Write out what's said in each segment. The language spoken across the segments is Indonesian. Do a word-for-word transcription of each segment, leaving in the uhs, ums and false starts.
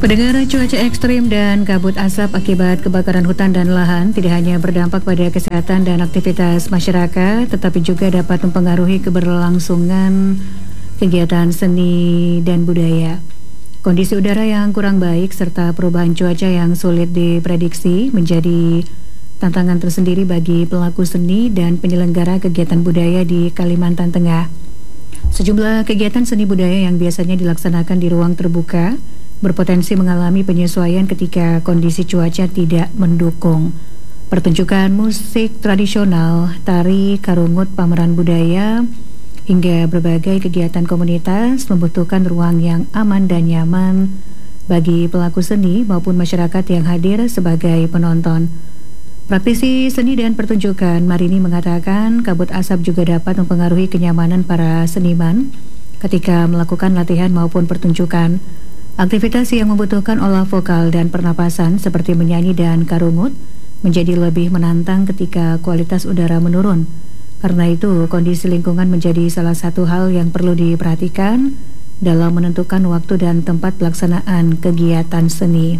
Pendengar, cuaca ekstrim dan kabut asap akibat kebakaran hutan dan lahan tidak hanya berdampak pada kesehatan dan aktivitas masyarakat, tetapi juga dapat mempengaruhi keberlangsungan kegiatan seni dan budaya. Kondisi udara yang kurang baik serta perubahan cuaca yang sulit diprediksi menjadi tantangan tersendiri bagi pelaku seni dan penyelenggara kegiatan budaya di Kalimantan Tengah. Sejumlah kegiatan seni budaya yang biasanya dilaksanakan di ruang terbuka berpotensi mengalami penyesuaian ketika kondisi cuaca tidak mendukung. Pertunjukan musik tradisional, tari, karungut, pameran budaya, hingga berbagai kegiatan komunitas membutuhkan ruang yang aman dan nyaman bagi pelaku seni maupun masyarakat yang hadir sebagai penonton. Praktisi seni dan pertunjukan Marini mengatakan kabut asap juga dapat mempengaruhi kenyamanan para seniman ketika melakukan latihan maupun pertunjukan. Aktivitas yang membutuhkan olah vokal dan pernapasan seperti menyanyi dan karungut menjadi lebih menantang ketika kualitas udara menurun. Karena itu, kondisi lingkungan menjadi salah satu hal yang perlu diperhatikan dalam menentukan waktu dan tempat pelaksanaan kegiatan seni.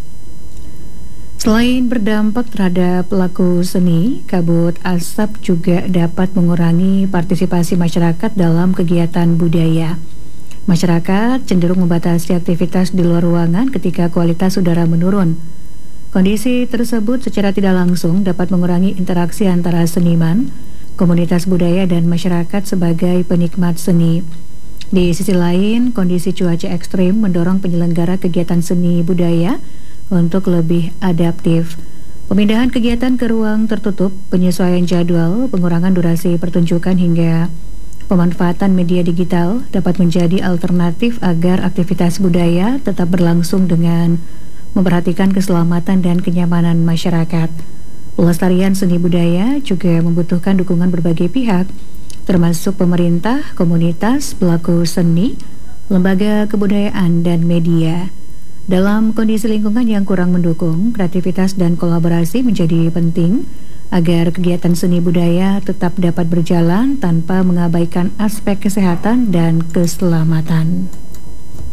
Selain berdampak terhadap pelaku seni, kabut asap juga dapat mengurangi partisipasi masyarakat dalam kegiatan budaya. Masyarakat cenderung membatasi aktivitas di luar ruangan ketika kualitas udara menurun. Kondisi tersebut secara tidak langsung dapat mengurangi interaksi antara seniman, komunitas budaya, dan masyarakat sebagai penikmat seni. Di sisi lain, kondisi cuaca ekstrim mendorong penyelenggara kegiatan seni budaya untuk lebih adaptif. Pemindahan kegiatan ke ruang tertutup, penyesuaian jadwal, pengurangan durasi pertunjukan, hingga pemanfaatan media digital dapat menjadi alternatif agar aktivitas budaya tetap berlangsung dengan memperhatikan keselamatan dan kenyamanan masyarakat. Pelestarian seni budaya juga membutuhkan dukungan berbagai pihak, termasuk pemerintah, komunitas, pelaku seni, lembaga kebudayaan, dan media. Dalam kondisi lingkungan yang kurang mendukung, kreativitas dan kolaborasi menjadi penting agar kegiatan seni budaya tetap dapat berjalan tanpa mengabaikan aspek kesehatan dan keselamatan.